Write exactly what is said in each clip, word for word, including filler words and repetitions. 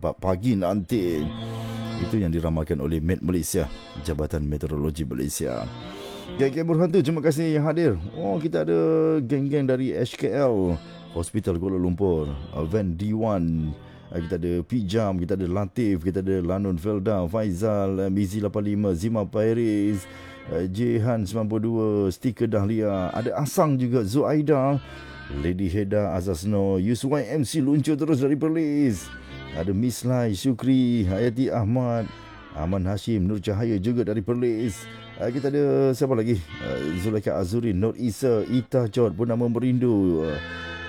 empat pagi nanti. Itu yang diramalkan oleh Met Malaysia, Jabatan Meteorologi Malaysia. Geng-geng berhantu, terima kasih yang hadir. Oh, kita ada geng-geng dari H K L, Hospital Kuala Lumpur, Van D satu, kita ada Pijam, kita ada Latif, kita ada Lanun Felda, Faizal, Mizi lapan puluh lima, Zima Pairis, Jehan sembilan puluh dua, Stiker Dahlia, ada Asang juga, Zuaida, Lady Heda, Azazno, Yus Y M C luncur terus dari Perlis. Ada Miss Lai, Syukri, Hayati Ahmad, Aman Hashim, Nur Cahaya juga dari Perlis. Uh, kita ada siapa lagi? Uh, Zulaika Azuri, Nur Isa, Ita Jod, Purnama Merindu. Uh,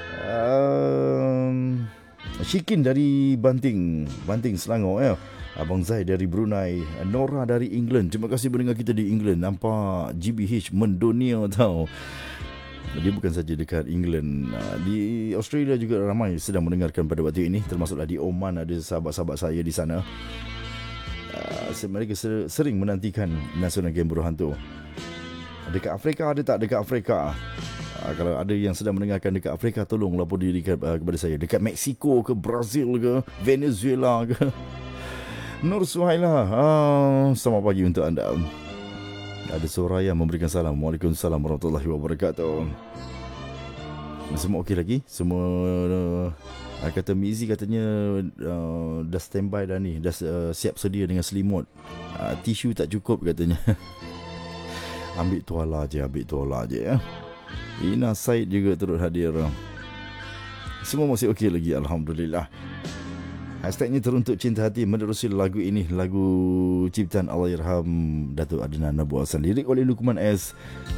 um, Syikin dari Banting, Banting Selangor ya. Abang Zai dari Brunei, Nora dari England. Terima kasih mendengar kita di England. Nampak G B H mendunia tau. Dia bukan saja dekat England, di Australia juga ramai sedang mendengarkan pada waktu ini. Termasuklah di Oman ada sahabat-sahabat saya di sana. Mereka sering menantikan Nasional Game Buruh Hantu. Dekat Afrika ada tak? Dekat Afrika, kalau ada yang sedang mendengarkan dekat Afrika, tolong lapor diri kepada saya. Dekat Mexico ke, Brazil ke, Venezuela ke. Nur Suhaila, selamat pagi untuk anda. Ada Soraya memberikan salam. Waalaikumsalam warahmatullahi wabarakatuh. Semua okey lagi? Semua uh, kata Mizi katanya uh, dah standby dah ni, dah uh, siap sedia dengan selimut. Uh, tisu tak cukup katanya. Ambil tuala je, ambil tuala je ya. Ina Said juga turut hadir. Semua masih okey lagi, alhamdulillah. Hashtagnya teruntuk cinta hati menerusi lagu ini, lagu ciptaan Allahyarham Datuk Adnan Abu Hassan, lirik oleh Lukman S.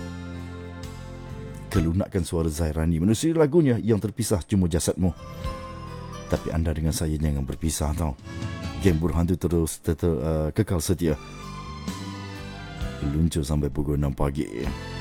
Kelunakan suara Zairani menerusi lagunya Yang Terpisah Cuma Jasadmu. Tapi anda dengan saya jangan berpisah tau. Geng Buruh Hantu terus tetap uh, kekal setia, luncur sampai pukul enam pagi.